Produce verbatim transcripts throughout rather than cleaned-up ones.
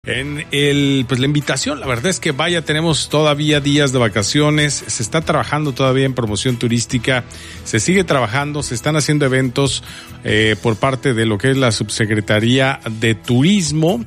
en el, pues la invitación. La verdad es que vaya, tenemos todavía días de vacaciones, se está trabajando todavía en promoción turística, se sigue trabajando, se están haciendo eventos eh, por parte de lo que es la Subsecretaría de Turismo.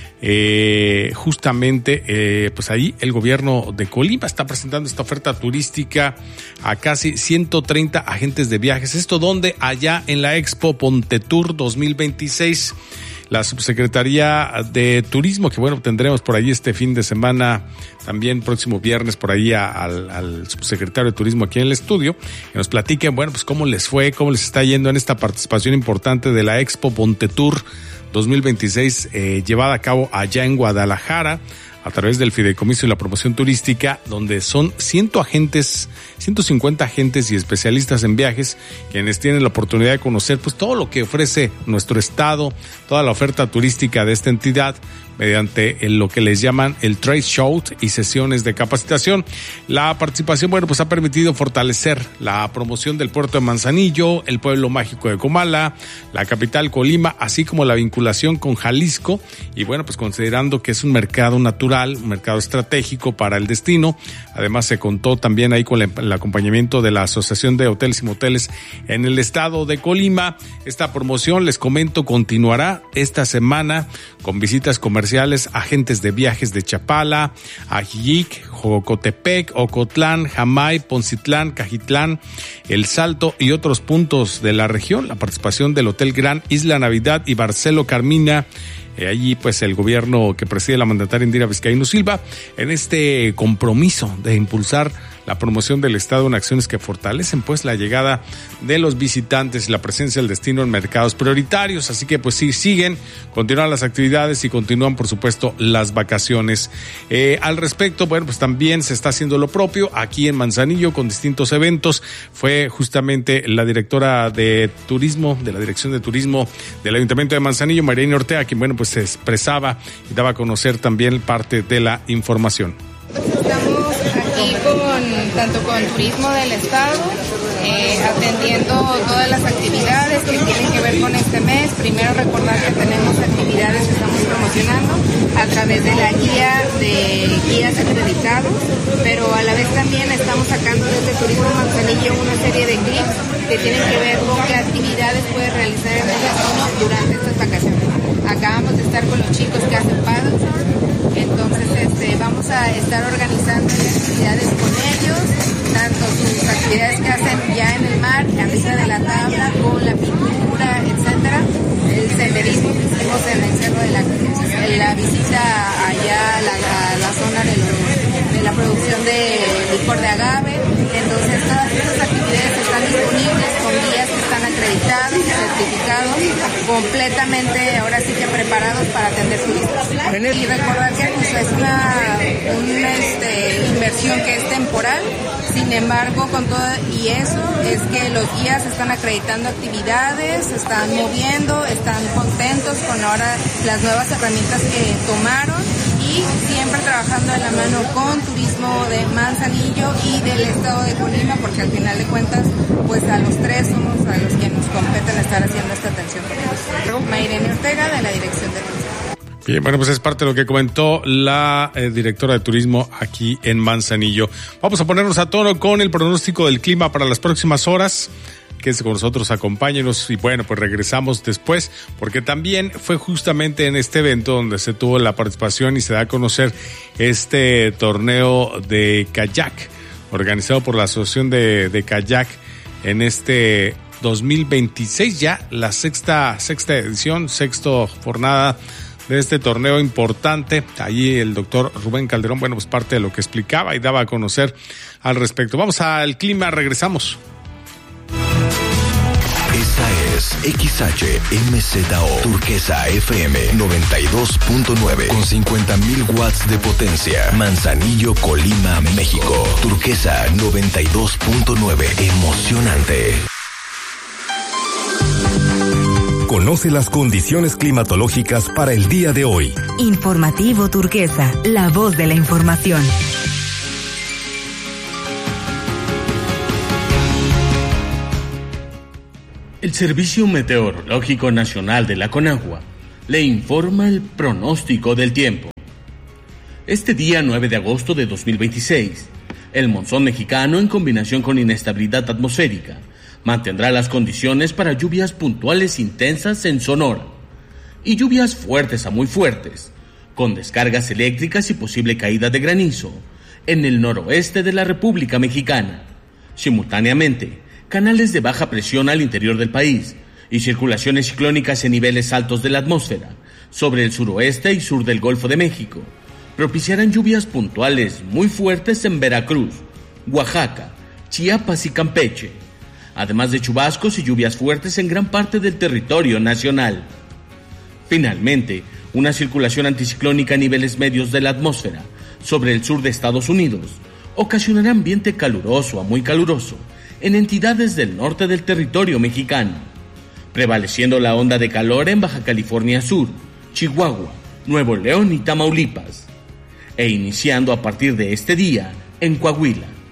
Eh, justamente, eh, pues ahí el gobierno de Colima está presentando esta oferta turística a casi ciento treinta agentes de viajes. Esto donde allá en la Expo Pontetour dos mil veintiséis, la Subsecretaría de Turismo, que bueno, tendremos por ahí este fin de semana, también próximo viernes por ahí a, al, al subsecretario de Turismo aquí en el estudio, que nos platiquen, bueno, pues cómo les fue, cómo les está yendo en esta participación importante de la Expo Pontetour dos mil veintiséis, eh, llevada a cabo allá en Guadalajara a través del Fideicomiso y la Promoción Turística, donde son ciento agentes, ciento cincuenta agentes y especialistas en viajes quienes tienen la oportunidad de conocer pues todo lo que ofrece nuestro estado, toda la oferta turística de esta entidad, mediante el, lo que les llaman el Trade Show y sesiones de capacitación. La participación, bueno, pues ha permitido fortalecer la promoción del puerto de Manzanillo, el pueblo mágico de Comala, la capital Colima, así como la vinculación con Jalisco, y bueno, pues considerando que es un mercado natural, un mercado estratégico para el destino. Además se contó también ahí con el acompañamiento de la Asociación de Hoteles y Moteles en el estado de Colima. Esta promoción, les comento, continuará esta semana con visitas comerciales agentes de viajes de Chapala, Ajijic, Jocotepec, Ocotlán, Jamay, Poncitlán, Cajitlán, El Salto y otros puntos de la región. La participación del Hotel Gran Isla Navidad y Barcelo Carmina. Eh, allí pues el gobierno que preside la mandataria Indira Vizcaíno Silva en este compromiso de impulsar la promoción del estado en acciones que fortalecen pues la llegada de los visitantes y la presencia del destino en mercados prioritarios. Así que pues sí, siguen, continúan las actividades y continúan por supuesto las vacaciones. Eh, al respecto, bueno, pues también se está haciendo lo propio aquí en Manzanillo con distintos eventos. Fue justamente la directora de turismo, de la Dirección de Turismo del Ayuntamiento de Manzanillo, María Ortega, quien bueno pues se expresaba y daba a conocer también parte de la información. Estamos aquí con tanto con turismo del estado, eh, atendiendo todas las actividades que tienen que ver con este mes. Primero recordar que tenemos actividades que estamos promocionando a través de la guía de guías acreditados, pero a la vez también estamos sacando desde Turismo Manzanillo una serie de clips que tienen que ver con qué actividades puede realizar en el destino durante estas vacaciones. Acabamos de estar con los chicos que hacen paddleboard, entonces este, vamos a estar organizando actividades con ellos, tanto sus actividades que hacen ya en el mar, arriba de la tabla, con la pintura, etcétera. El senderismo que hicimos en el Cerro de la Cruz, la visita allá a la, a la zona de, lo, de la producción de licor de agave. Entonces todas estas actividades están disponibles con guías que están acreditados, certificados, completamente ahora sí que preparados para atender turistas. Y recordar que pues, es una, una este, inversión que es temporal. Sin embargo, con todo y eso, es que los guías están acreditando actividades, están moviendo, están contentos con ahora las nuevas herramientas que tomaron y siempre trabajando de la mano con turismo de Manzanillo y del estado de Colima, porque al final de cuentas, pues a los tres somos a los que nos competen estar haciendo esta atención con ellos. Mayrene Ortega, de la Dirección de Turismo. Bien, bueno, pues es parte de lo que comentó la eh, directora de turismo aquí en Manzanillo. Vamos a ponernos a tono con el pronóstico del clima para las próximas horas. Quédense con nosotros, acompáñenos y bueno, pues regresamos después, porque también fue justamente en este evento donde se tuvo la participación y se da a conocer este torneo de kayak, organizado por la Asociación de, de Kayak en este dos mil veintiséis, ya la sexta, sexta edición, sexta jornada de este torneo importante. Allí el doctor Rubén Calderón, bueno, pues parte de lo que explicaba y daba a conocer al respecto. Vamos al clima, regresamos. Esta es X H M Z O Turquesa F M noventa y dos punto nueve con cincuenta mil watts de potencia. Manzanillo, Colima, México. Turquesa noventa y dos punto nueve. Emocionante. Conoce las condiciones climatológicas para el día de hoy. Informativo Turquesa, la voz de la información. El Servicio Meteorológico Nacional de la CONAGUA le informa el pronóstico del tiempo. Este día nueve de agosto de dos mil veintiséis, el monzón mexicano, en combinación con inestabilidad atmosférica, mantendrá las condiciones para lluvias puntuales intensas en Sonora y lluvias fuertes a muy fuertes, con descargas eléctricas y posible caída de granizo en el noroeste de la República Mexicana. Simultáneamente, canales de baja presión al interior del país y circulaciones ciclónicas en niveles altos de la atmósfera sobre el suroeste y sur del Golfo de México propiciarán lluvias puntuales muy fuertes en Veracruz, Oaxaca, Chiapas y Campeche, además de chubascos y lluvias fuertes en gran parte del territorio nacional. Finalmente, una circulación anticiclónica a niveles medios de la atmósfera sobre el sur de Estados Unidos ocasionará ambiente caluroso a muy caluroso en entidades del norte del territorio mexicano, prevaleciendo la onda de calor en Baja California Sur, Chihuahua, Nuevo León y Tamaulipas, e iniciando a partir de este día en Coahuila,